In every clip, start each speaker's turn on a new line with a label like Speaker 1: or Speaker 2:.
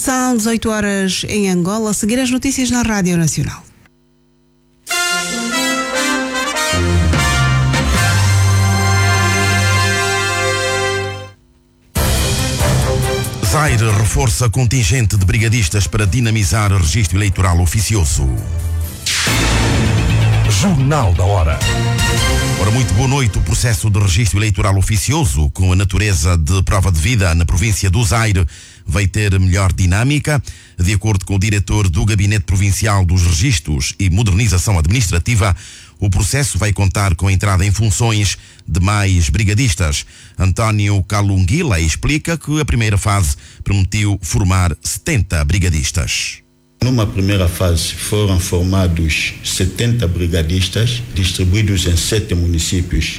Speaker 1: São 18 horas em Angola. A seguir as notícias na Rádio Nacional.
Speaker 2: Zaire reforça contingente de brigadistas para dinamizar o registro eleitoral oficioso.
Speaker 3: Jornal da Hora.
Speaker 2: Ora, muito boa noite. O processo de registro eleitoral oficioso, com a natureza de prova de vida na província do Zaire, vai ter melhor dinâmica. De acordo com o diretor do Gabinete Provincial dos Registros e Modernização Administrativa, o processo vai contar com a entrada em funções de mais brigadistas. António Calunguila explica que a primeira fase permitiu formar 70 brigadistas.
Speaker 4: Numa primeira fase foram formados 70 brigadistas distribuídos em 7 municípios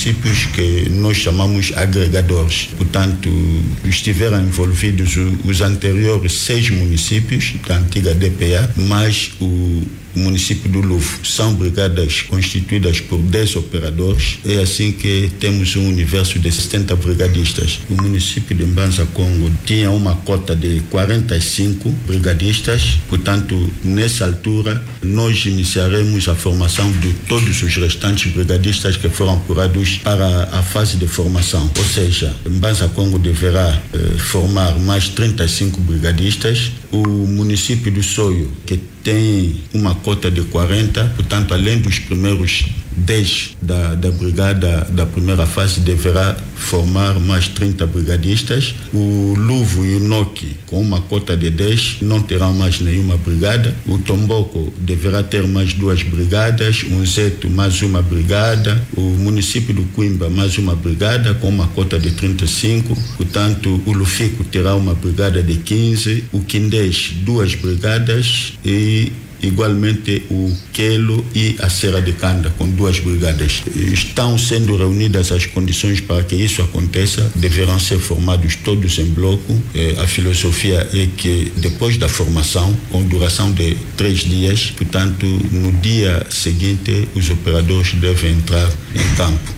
Speaker 4: que nós chamamos agregadores. Portanto, estiveram envolvidos os anteriores 6 municípios da antiga DPA, mais o município do Louvre. São brigadas constituídas por 10 operadores. É assim que temos um universo de 70 brigadistas. O município de Mbanza Congo tinha uma cota de 45 brigadistas. Portanto, nessa altura, nós iniciaremos a formação de todos os restantes brigadistas que foram apurados para a fase de formação. Ou seja, Mbanza Congo deverá formar mais 35 brigadistas. O município do Soio, que tem uma cota de 40, portanto, além dos primeiros 10 da brigada da primeira fase, deverá formar mais 30 brigadistas. O Luvo e o Noki, com uma cota de 10, não terão mais nenhuma brigada. O Tomboco deverá ter mais 2 brigadas, o Nzeto mais uma brigada, o município do Quimba mais uma brigada com uma cota de 35, portanto o Lufico terá uma brigada de 15, o Quindês 2 brigadas e igualmente o Quelo e a Serra de Canda com 2 brigadas. Estão sendo reunidas as condições para que isso aconteça, deverão ser formados todos em bloco. A filosofia é que depois da formação, com duração de 3 dias, portanto no dia seguinte os operadores devem entrar em campo.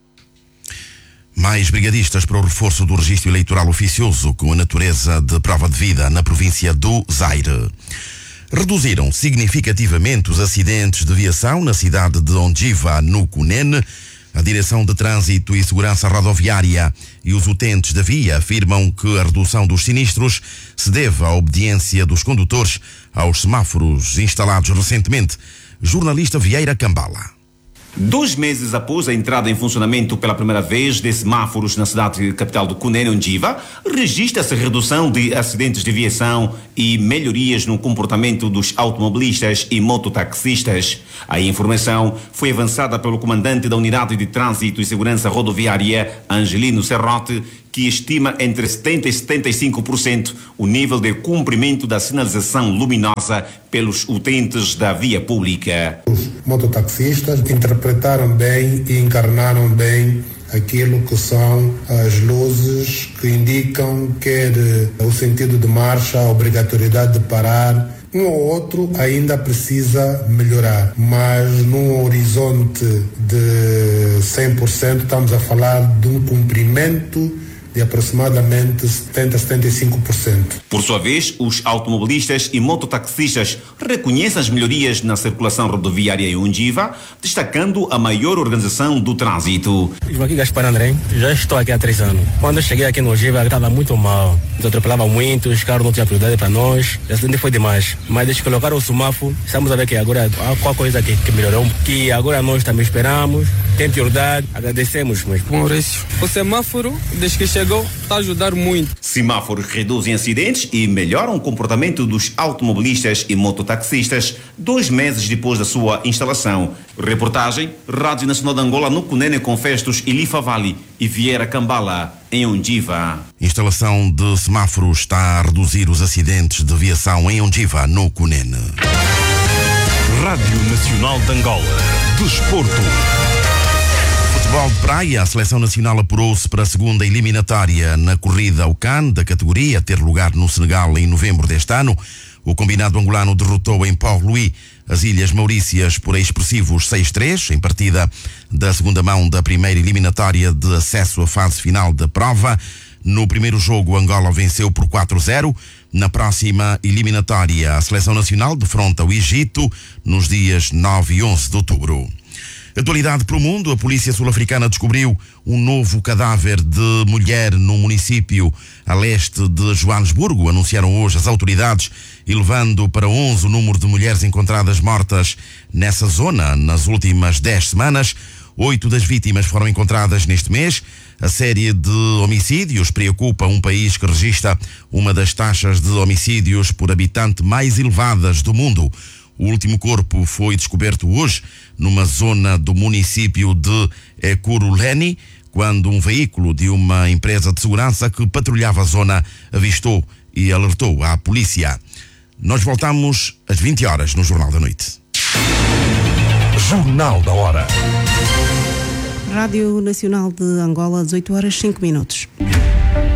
Speaker 2: Mais brigadistas para o reforço do registro eleitoral oficioso com a natureza de prova de vida na província do Zaire. Reduziram significativamente os acidentes de viação na cidade de Ondjiva, no Cunene. A Direção de Trânsito e Segurança Rodoviária e os utentes da via afirmam que a redução dos sinistros se deve à obediência dos condutores aos semáforos instalados recentemente. Jornalista Vieira Cambala.
Speaker 5: 2 meses após a entrada em funcionamento pela primeira vez de semáforos na cidade capital do Cunene, Ondjiva, registra-se redução de acidentes de viação e melhorias no comportamento dos automobilistas e mototaxistas. A informação foi avançada pelo comandante da Unidade de Trânsito e Segurança Rodoviária, Angelino Serrote, que estima entre 70% e 75% o nível de cumprimento da sinalização luminosa pelos utentes da via pública.
Speaker 6: Os mototaxistas interpretaram bem e encarnaram bem aquilo que são as luzes que indicam quer o sentido de marcha, a obrigatoriedade de parar. Um ou outro ainda precisa melhorar, mas num horizonte de 100% estamos a falar de um cumprimento de aproximadamente 70% a 75%.
Speaker 5: Por sua vez, os automobilistas e mototaxistas reconhecem as melhorias na circulação rodoviária em Ondjiva, destacando a maior organização do trânsito.
Speaker 7: Joaquim Gaspar André, já estou aqui há 3 anos. Quando eu cheguei aqui no Ondjiva, estava muito mal. Nos atropelava muito, os carros não tinham prioridade para nós. O acidente foi demais. Mas desde que colocaram o semáforo, estamos a ver que agora há qualquer coisa que melhorou, que agora nós também esperamos, tem prioridade, agradecemos muito.
Speaker 8: Maurício, o semáforo, desde que chegou, está a ajudar muito.
Speaker 5: Semáforos reduzem acidentes e melhoram o comportamento dos automobilistas e mototaxistas 2 meses depois da sua instalação. Reportagem, Rádio Nacional de Angola no Cunene com Festos Ilifa Vale e Vieira Cambala, em Ondjiva.
Speaker 2: Instalação de semáforos está a reduzir os acidentes de viação em Ondjiva, no Cunene.
Speaker 3: Rádio Nacional de Angola. Desporto.
Speaker 2: Futebol de praia, a Seleção Nacional apurou-se para a segunda eliminatória na corrida ao CAN da categoria, a ter lugar no Senegal em novembro deste ano. O combinado angolano derrotou em Port-Louis as Ilhas Maurícias por expressivos 6-3, em partida da segunda mão da primeira eliminatória de acesso à fase final da prova. No primeiro jogo, Angola venceu por 4-0. Na próxima eliminatória, a Seleção Nacional defronta o Egito nos dias 9 e 11 de outubro. Atualidade para o mundo, a polícia sul-africana descobriu um novo cadáver de mulher no município a leste de Joanesburgo, anunciaram hoje as autoridades, elevando para 11 o número de mulheres encontradas mortas nessa zona nas últimas 10 semanas. 8 das vítimas foram encontradas neste mês. A série de homicídios preocupa um país que registra uma das taxas de homicídios por habitante mais elevadas do mundo. O último corpo foi descoberto hoje numa zona do município de Ekurhuleni, quando um veículo de uma empresa de segurança que patrulhava a zona avistou e alertou à polícia. Nós voltamos às 20 horas no Jornal da Noite.
Speaker 3: Jornal da Hora.
Speaker 1: Rádio Nacional de Angola, 18 horas 5 minutos.